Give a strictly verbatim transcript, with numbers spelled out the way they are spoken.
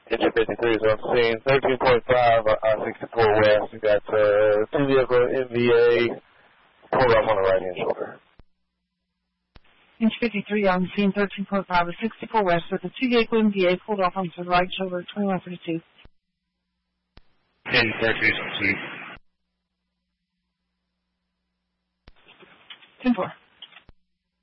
Engine fifty-three is on scene, thirteen point five, I sixty-four west. We got uh, two vehicle M V A pulled off on the right hand shoulder. Engine fifty-three on scene, thirteen point five, sixty-four west, with the two vehicle M V A pulled off onto the right shoulder, twenty-one thirty-two. ten thirty-two. ten four.